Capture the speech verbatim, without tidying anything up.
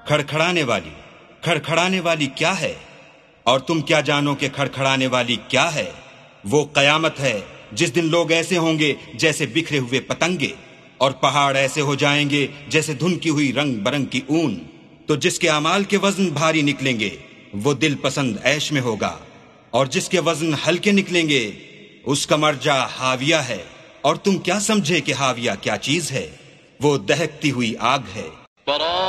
खड़खड़ाने वाली, खड़खड़ाने वाली क्या है? और तुम क्या जानो कि खड़खड़ाने वाली क्या है? वो कयामत है जिस दिन लोग ऐसे होंगे जैसे बिखरे हुए पतंगे, और पहाड़ ऐसे हो जाएंगे जैसे धुनकी हुई रंग बरंग की ऊन। तो जिसके अमाल के वजन भारी निकलेंगे वो दिल पसंद ऐश में होगा, और जिसके वजन हल्के निकलेंगे उसका मर्जा हाविया है। और तुम क्या समझे कि हाविया क्या चीज है? वो दहकती हुई आग है।